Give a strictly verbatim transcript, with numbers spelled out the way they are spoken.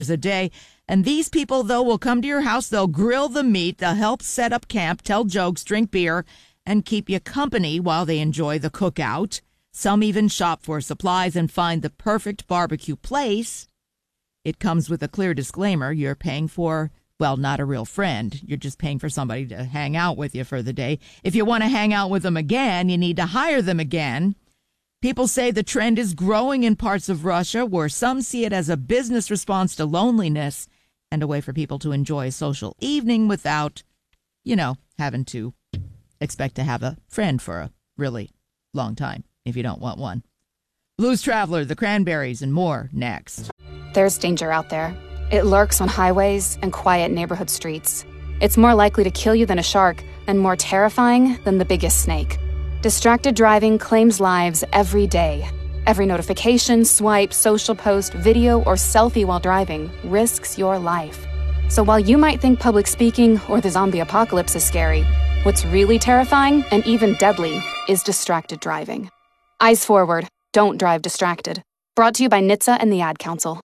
a day. And these people, though, will come to your house. They'll grill the meat. They'll help set up camp, tell jokes, drink beer, and keep you company while they enjoy the cookout. Some even shop for supplies and find the perfect barbecue place. It comes with a clear disclaimer. You're paying for, well, not a real friend. You're just paying for somebody to hang out with you for the day. If you want to hang out with them again, you need to hire them again. People say the trend is growing in parts of Russia where some see it as a business response to loneliness and a way for people to enjoy a social evening without, you know, having to expect to have a friend for a really long time if you don't want one. Blues Traveler, The Cranberries, and more next. There's danger out there. It lurks on highways and quiet neighborhood streets. It's more likely to kill you than a shark and more terrifying than the biggest snake. Distracted driving claims lives every day. Every notification, swipe, social post, video, or selfie while driving risks your life. So while you might think public speaking or the zombie apocalypse is scary, what's really terrifying and even deadly is distracted driving. Eyes forward. Don't drive distracted. Brought to you by N H T S A and the Ad Council.